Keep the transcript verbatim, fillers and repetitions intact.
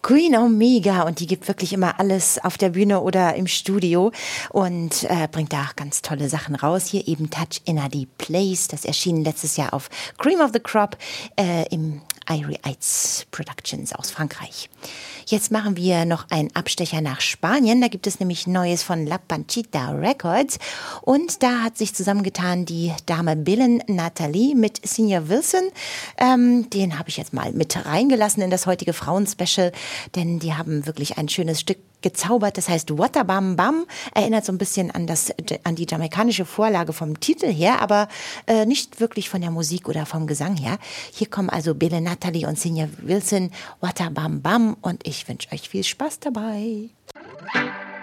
Queen Omega, und die gibt wirklich immer alles auf der Bühne oder im Studio und äh, bringt da auch ganz tolle Sachen raus. Hier eben Touch Inna the Place, das erschien letztes Jahr auf Cream of the Crop äh, im Irie Eitz Productions aus Frankreich. Jetzt machen wir noch einen Abstecher nach Spanien. Da gibt es nämlich Neues von La Panchita Records. Und da hat sich zusammengetan die Dame Billen Nathalie mit Senior Wilson. Ähm, den habe ich jetzt mal mit reingelassen in das heutige Frauenspecial, denn die haben wirklich ein schönes Stück gezaubert. Das heißt Wata Bam Bam, erinnert so ein bisschen an, das, an die jamaikanische Vorlage vom Titel her, aber äh, nicht wirklich von der Musik oder vom Gesang her. Hier kommen also Billen Nathalie und Senior Wilson, Wata Bam Bam, und ich wünsche euch viel Spaß dabei.